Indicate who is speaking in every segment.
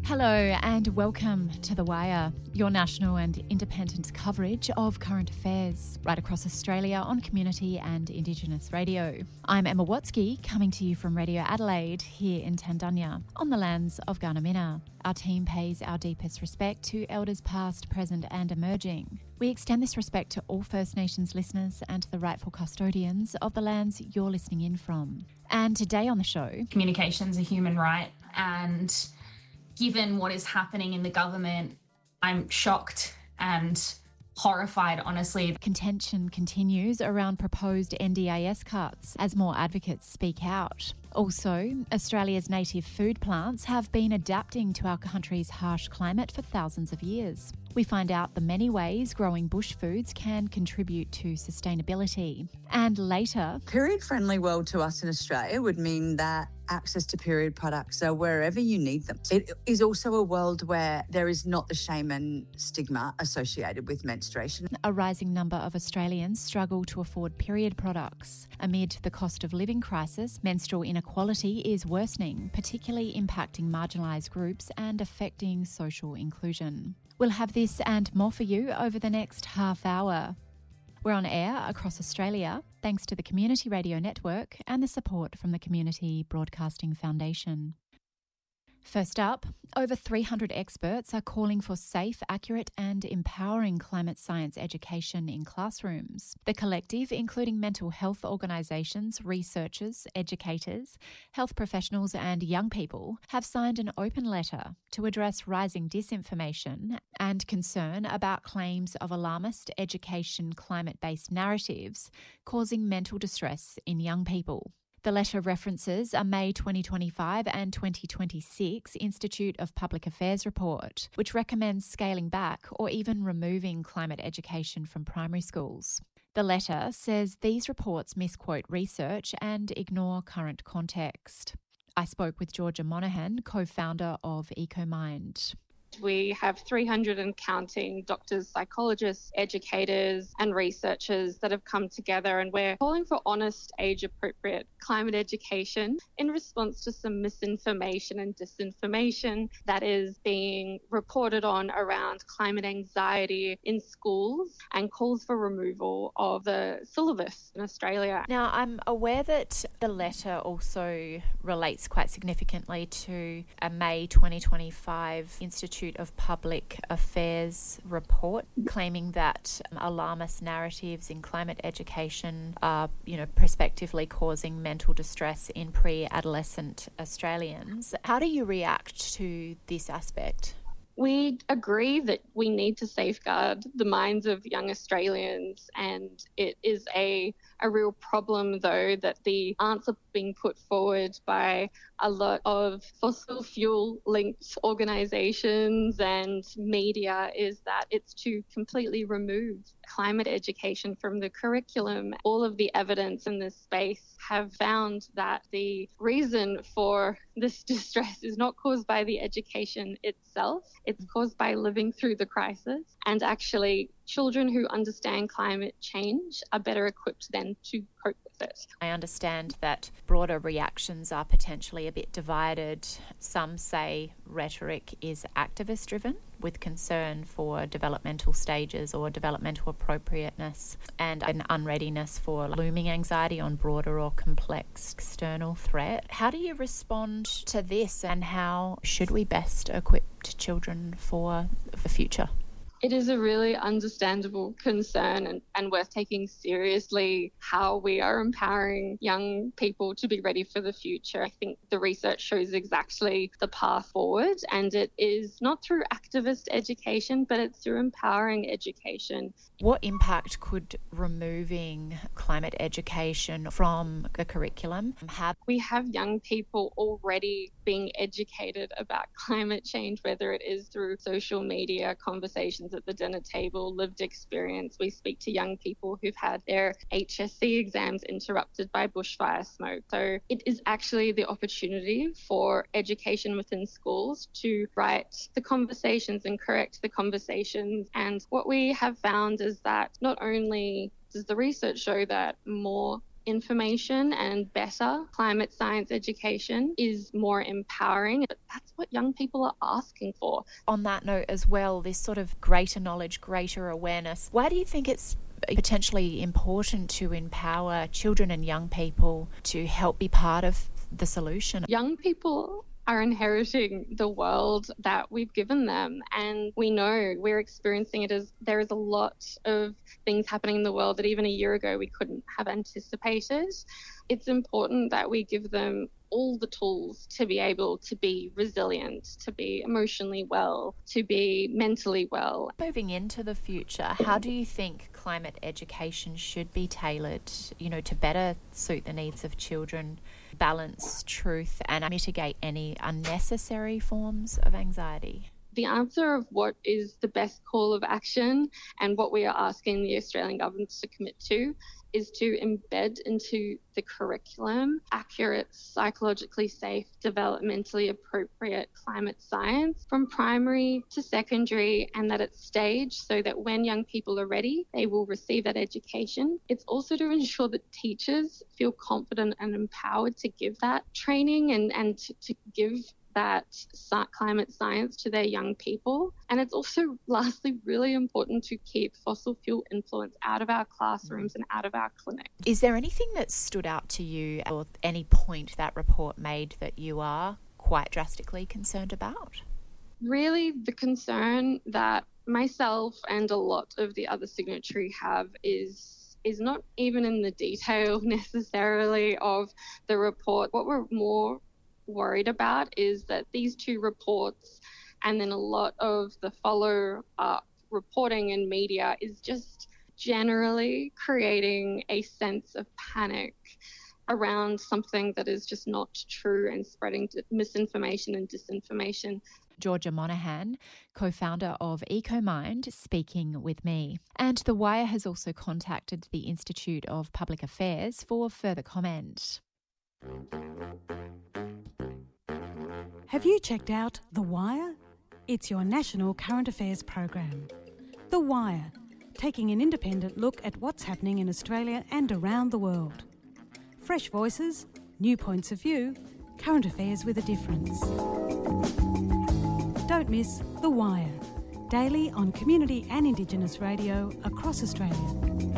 Speaker 1: Hello and welcome to The Wire, your national and independent coverage of current affairs right across Australia on community and Indigenous radio. I'm Emma Watsky, coming to you from Radio Adelaide here in Tandunya on the lands of Gundamina. Our team pays our deepest respect to Elders past, present and emerging. We extend this respect to all First Nations listeners and to the rightful custodians of the lands you're listening in from. And today on the show...
Speaker 2: Communication's a human right, and given what is happening in the government, I'm shocked and horrified, honestly.
Speaker 1: Contention continues around proposed NDIS cuts as more advocates speak out. Also, Australia's native food plants have been adapting to our country's harsh climate for thousands of years. We find out the many ways growing bush foods can contribute to sustainability. And later...
Speaker 3: Period-friendly world to us in Australia would mean that access to period products are wherever you need them. It is also a world where there is not the shame and stigma associated with menstruation.
Speaker 1: A rising number of Australians struggle to afford period products. Amid the cost of living crisis, menstrual inequality is worsening, particularly impacting marginalised groups and affecting social inclusion. We'll have this and more for you over the next half hour. We're on air across Australia thanks to the Community Radio Network and the support from the Community Broadcasting Foundation. First up, over 300 experts are calling for safe, accurate and empowering climate science education in classrooms. The collective, including mental health organisations, researchers, educators, health professionals and young people, have signed an open letter to address rising disinformation and concern about claims of alarmist education climate-based narratives causing mental distress in young people. The letter references a May 2025 and 2026 Institute of Public Affairs report, which recommends scaling back or even removing climate education from primary schools. The letter says these reports misquote research and ignore current context. I spoke with Georgia Monaghan, co-founder of EcoMind.
Speaker 4: We have 300 and counting doctors, psychologists, educators and researchers that have come together, and we're calling for honest, age-appropriate climate education in response to some misinformation and disinformation that is being reported on around climate anxiety in schools, and calls for removal of the syllabus in Australia.
Speaker 1: Now, I'm aware that the letter also relates quite significantly to a May 2025 Institute of Public Affairs report claiming that alarmist narratives in climate education are, prospectively causing mental distress in pre-adolescent Australians. How do you react to this aspect?
Speaker 4: We agree that we need to safeguard the minds of young Australians, and it is a real problem, though, that the answer being put forward by a lot of fossil fuel linked organisations and media is that it's to completely remove climate education from the curriculum. All of the evidence in this space have found that the reason for this distress is not caused by the education itself, it's caused by living through the crisis. And actually, children who understand climate change are better equipped then to cope with it.
Speaker 1: I understand that broader reactions are potentially a bit divided. Some say rhetoric is activist-driven, with concern for developmental stages or developmental appropriateness and an unreadiness for looming anxiety on broader or complex external threat. How do you respond to this, and how should we best equip children for the future?
Speaker 4: It is a really understandable concern and worth taking seriously how we are empowering young people to be ready for the future. I think the research shows exactly the path forward, and it is not through activist education, but it's through empowering education.
Speaker 1: What impact could removing climate education from the curriculum have?
Speaker 4: We have young people already being educated about climate change, whether it is through social media, conversations at the dinner table, lived experience. We speak to young people who've had their HSC exams interrupted by bushfire smoke. So it is actually the opportunity for education within schools to write the conversations and correct the conversations. And what we have found is that not only does the research show that more information and better climate science education is more empowering. But that's what young people are asking for.
Speaker 1: On that note as well, this sort of greater knowledge, greater awareness, why do you think it's potentially important to empower children and young people to help be part of the solution?
Speaker 4: Young people are inheriting the world that we've given them, and we know we're experiencing it as there is a lot of things happening in the world that even a year ago we couldn't have anticipated. It's important that we give them all the tools to be able to be resilient, to be emotionally well, to be mentally well.
Speaker 1: Moving into the future, how do you think climate education should be tailored, to better suit the needs of children, balance truth and mitigate any unnecessary forms of anxiety?
Speaker 4: The answer of what is the best call of action and what we are asking the Australian government to commit to is to embed into the curriculum accurate, psychologically safe, developmentally appropriate climate science from primary to secondary, and that it's staged so that when young people are ready, they will receive that education. It's also to ensure that teachers feel confident and empowered to give that training and to give that climate science to their young people. And it's also, lastly, really important to keep fossil fuel influence out of our classrooms and out of our clinics.
Speaker 1: Is there anything that stood out to you or any point that report made that you are quite drastically concerned about?
Speaker 4: Really, the concern that myself and a lot of the other signatory have is not even in the detail necessarily of the report. What we're more worried about is that these two reports and then a lot of the follow-up reporting and media is just generally creating a sense of panic around something that is just not true and spreading misinformation and disinformation.
Speaker 1: Georgia Monaghan, co-founder of EcoMind, speaking with me. And The Wire has also contacted the Institute of Public Affairs for further comment.
Speaker 5: Have you checked out The Wire? It's your national current affairs program. The Wire, taking an independent look at what's happening in Australia and around the world. Fresh voices, new points of view, current affairs with a difference. Don't miss The Wire, daily on community and Indigenous radio across Australia.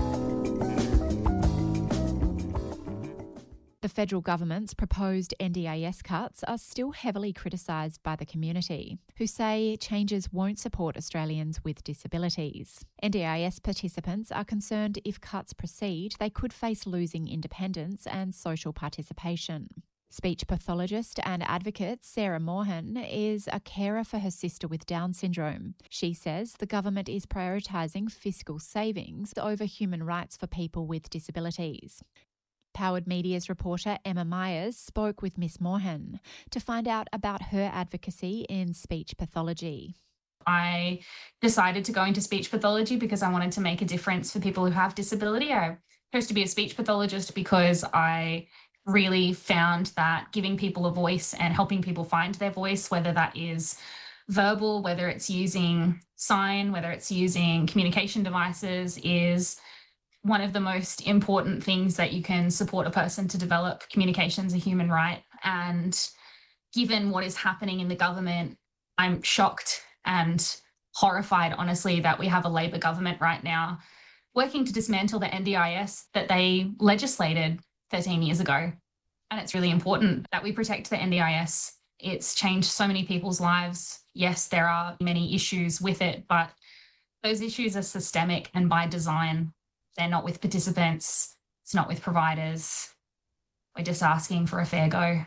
Speaker 1: The federal government's proposed NDIS cuts are still heavily criticised by the community, who say changes won't support Australians with disabilities. NDIS participants are concerned if cuts proceed, they could face losing independence and social participation. Speech pathologist and advocate Sarah Morhan is a carer for her sister with Down syndrome. She says the government is prioritising fiscal savings over human rights for people with disabilities. Howard Media's reporter Emma Myers spoke with Miss Morhan to find out about her advocacy in speech pathology.
Speaker 2: I decided to go into speech pathology because I wanted to make a difference for people who have disability. I chose to be a speech pathologist because I really found that giving people a voice and helping people find their voice, whether that is verbal, whether it's using sign, whether it's using communication devices, is one of the most important things that you can support a person to develop. Communication is a human right. And given what is happening in the government, I'm shocked and horrified, honestly, that we have a Labor government right now working to dismantle the NDIS that they legislated 13 years ago. And it's really important that we protect the NDIS. It's changed so many people's lives. Yes, there are many issues with it, but those issues are systemic and by design. They're not with participants. It's not with providers. We're just asking for a fair go.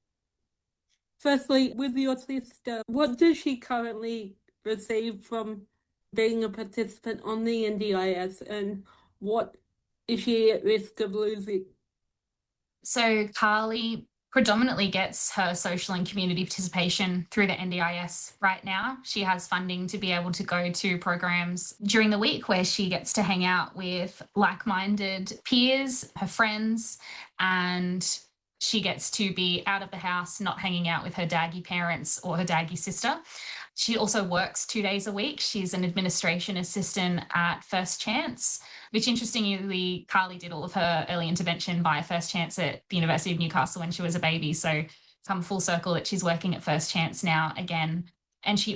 Speaker 6: Firstly, with your sister, what does she currently receive from being a participant on the NDIS, and what is she at risk of losing?
Speaker 2: So Carly predominantly gets her social and community participation through the NDIS right now. She has funding to be able to go to programs during the week where she gets to hang out with like-minded peers, her friends, and She gets to be out of the house, not hanging out with her daggy parents or her daggy sister. She also works 2 days a week. She's an administration assistant at First Chance, which interestingly, Carly did all of her early intervention via First Chance at the University of Newcastle when she was a baby. So come full circle that she's working at First Chance now again. And she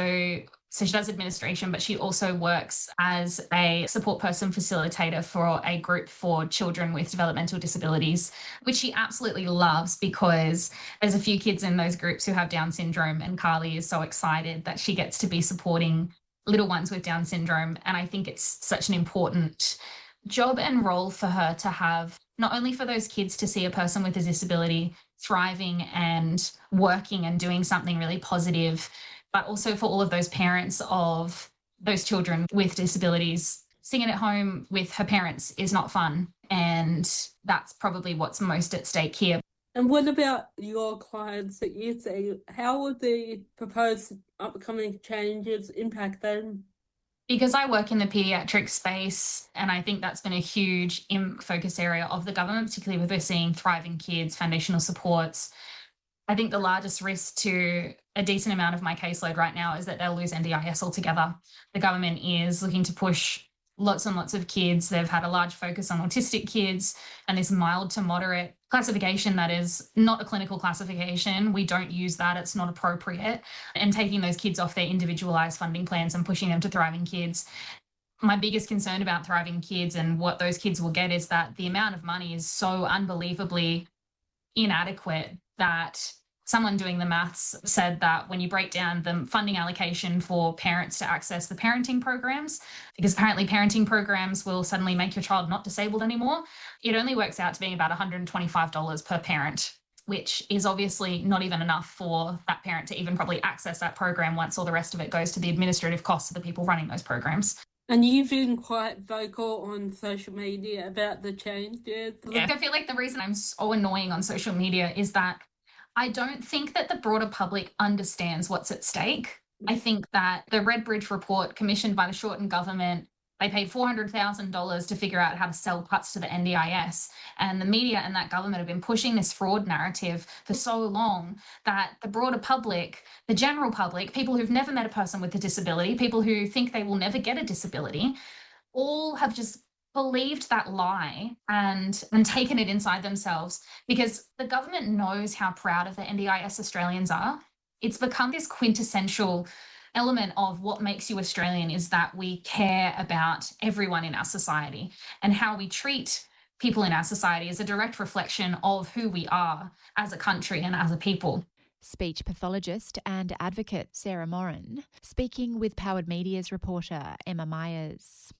Speaker 2: does administration, but she also works as a support person facilitator for a group for children with developmental disabilities, which she absolutely loves because there's a few kids in those groups who have Down syndrome, and Carly is so excited that she gets to be supporting little ones with Down syndrome. And I think it's such an important job and role for her to have, not only for those kids to see a person with a disability thriving and working and doing something really positive, but also for all of those parents of those children with disabilities. Singing at home with her parents is not fun, and that's probably what's most at stake here.
Speaker 6: And what about your clients that you see? How would the proposed upcoming changes impact them?
Speaker 2: Because I work in the paediatric space, and I think that's been a huge focus area of the government, particularly with we're seeing thriving kids, foundational supports. I think the largest risk to a decent amount of my caseload right now is that they'll lose NDIS altogether. The government is looking to push lots and lots of kids. They've had a large focus on autistic kids and this mild to moderate classification that is not a clinical classification. We don't use that. It's not appropriate. And taking those kids off their individualised funding plans and pushing them to Thriving Kids. My biggest concern about Thriving Kids and what those kids will get is that the amount of money is so unbelievably inadequate that someone doing the maths said that when you break down the funding allocation for parents to access the parenting programs, because apparently parenting programs will suddenly make your child not disabled anymore, it only works out to being about $125 per parent, which is obviously not even enough for that parent to even probably access that program once all the rest of it goes to the administrative costs of the people running those programs.
Speaker 6: And you've been quite vocal on social media about the changes.
Speaker 2: Yeah, I feel like the reason I'm so annoying on social media is that I don't think that the broader public understands what's at stake. I think that the Redbridge report commissioned by the Shorten government, they paid $400,000 to figure out how to sell cuts to the NDIS. And the media and that government have been pushing this fraud narrative for so long that the broader public, the general public, people who've never met a person with a disability, people who think they will never get a disability, all have just believed that lie and taken it inside themselves, because the government knows how proud of the NDIS Australians are. It's become this quintessential element of what makes you Australian is that we care about everyone in our society, and how we treat people in our society is a direct reflection of who we are as a country and as a people.
Speaker 1: Speech pathologist and advocate Sarah Morin, speaking with Powered Media's reporter Emma Myers.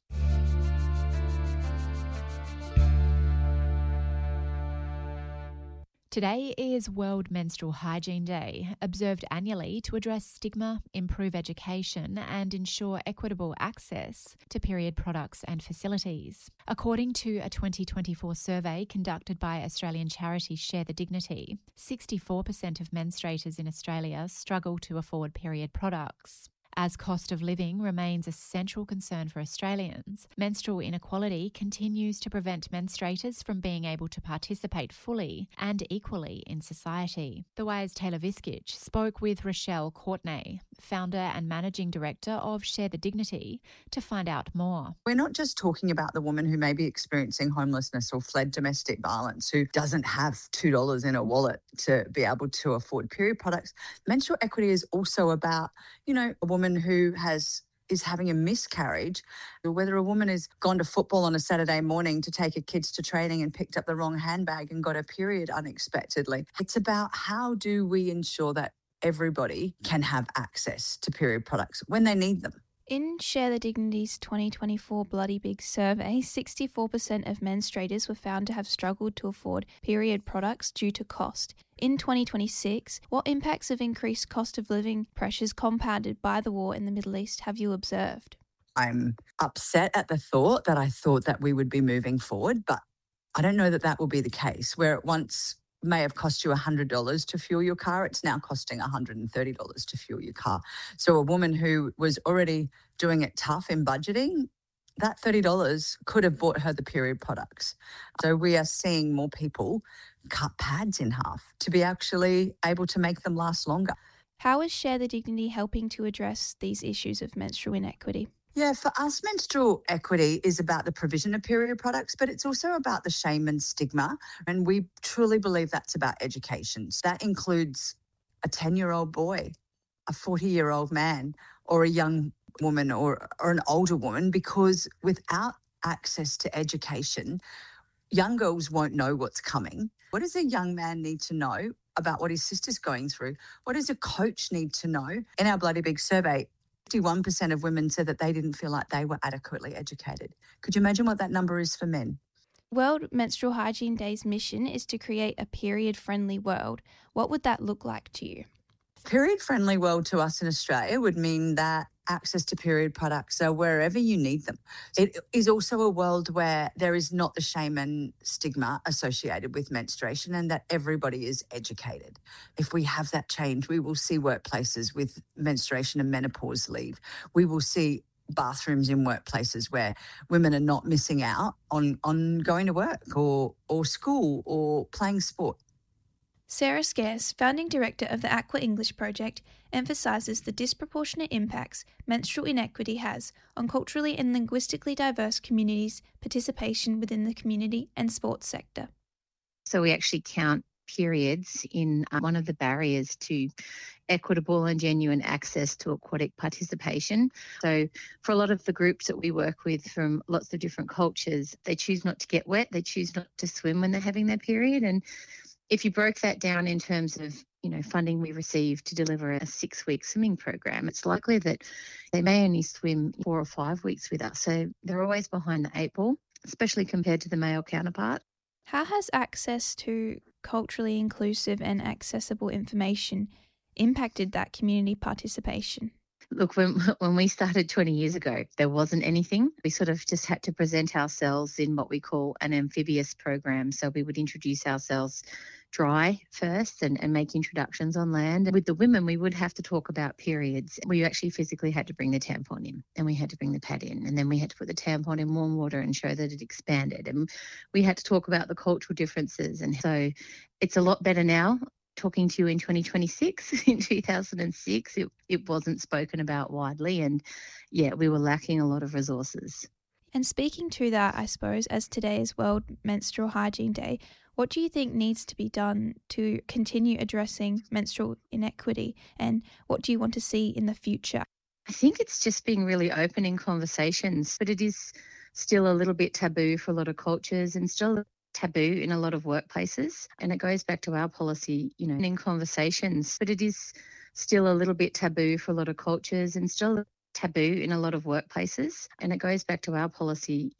Speaker 1: Today is World Menstrual Hygiene Day, observed annually to address stigma, improve education and ensure equitable access to period products and facilities. According to a 2024 survey conducted by Australian charity Share the Dignity, 64% of menstruators in Australia struggle to afford period products. As cost of living remains a central concern for Australians, menstrual inequality continues to prevent menstruators from being able to participate fully and equally in society. The Wire's Taylor Viskich spoke with Rochelle Courtenay, founder and managing director of Share the Dignity, to find out more.
Speaker 3: We're not just talking about the woman who may be experiencing homelessness or fled domestic violence, who doesn't have $2 in her wallet to be able to afford period products. Menstrual equity is also about, a woman who is having a miscarriage, or whether a woman has gone to football on a Saturday morning to take her kids to training and picked up the wrong handbag and got a period unexpectedly. It's about how do we ensure that everybody can have access to period products when they need them.
Speaker 7: In Share the Dignity's 2024 Bloody Big survey, 64% of menstruators were found to have struggled to afford period products due to cost. In 2026, what impacts of increased cost of living pressures compounded by the war in the Middle East have you observed?
Speaker 3: I'm upset at the thought that I thought that we would be moving forward, but I don't know that that will be the case. Where it once may have cost you $100 to fuel your car, it's now costing $130 to fuel your car. So a woman who was already doing it tough in budgeting, that $30 could have bought her the period products. So we are seeing more people cut pads in half to be actually able to make them last longer.
Speaker 7: How is Share the Dignity helping to address these issues of menstrual inequity?
Speaker 3: Yeah, for us, menstrual equity is about the provision of period products, but it's also about the shame and stigma. And we truly believe that's about education. So that includes a 10-year-old boy, a 40-year-old man, or a young woman or an older woman, because without access to education, young girls won't know what's coming. What does a young man need to know about what his sister's going through? What does a coach need to know? In our Bloody Big survey, 51% of women said that they didn't feel like they were adequately educated. Could you imagine what that number is for men?
Speaker 7: World Menstrual Hygiene Day's mission is to create a period-friendly world. What would that look like to you?
Speaker 3: Period-friendly world to us in Australia would mean that access to period products are wherever you need them. It is also a world where there is not the shame and stigma associated with menstruation, and that everybody is educated. If we have that change, we will see workplaces with menstruation and menopause leave. We will see bathrooms in workplaces where women are not missing out on going to work or school or playing sport.
Speaker 7: Sarah Scarce, founding director of the Aqua English Project, emphasises the disproportionate impacts menstrual inequity has on culturally and linguistically diverse communities' participation within the community and sports sector.
Speaker 8: So we actually count periods in one of the barriers to equitable and genuine access to aquatic participation. So for a lot of the groups that we work with from lots of different cultures, they choose not to get wet, they choose not to swim when they're having their period. And if you broke that down in terms of, funding we receive to deliver a 6-week swimming program, it's likely that they may only swim 4 or 5 weeks with us. So they're always behind the 8 ball, especially compared to the male counterpart.
Speaker 7: How has access to culturally inclusive and accessible information impacted that community participation?
Speaker 8: Look, when we started 20 years ago, there wasn't anything. We sort of just had to present ourselves in what we call an amphibious program. So we would introduce ourselves dry first and make introductions on land. And with the women, we would have to talk about periods. We actually physically had to bring the tampon in, and we had to bring the pad in, and then we had to put the tampon in warm water and show that it expanded. And we had to talk about the cultural differences. And so it's a lot better now. Talking to you in 2026, in 2006, it wasn't spoken about widely, and we were lacking a lot of resources.
Speaker 7: And speaking to that, I suppose, as today is World Menstrual Hygiene Day, what do you think needs to be done to continue addressing menstrual inequity, and what do you want to see in the future?
Speaker 8: I think it's just being really open in conversations, but it is still a little bit taboo for a lot of cultures and still taboo in a lot of workplaces. And it goes back to our policy, in conversations, but it is still a little bit taboo for a lot of cultures and still taboo in a lot of workplaces. And it goes back to our policy,